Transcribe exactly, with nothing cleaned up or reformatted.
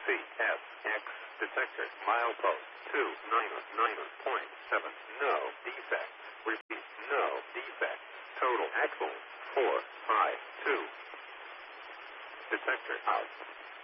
C S X detector milepost two nine nine point seven. No defects. Repeat, no defects. Total axle four five two. Detector out.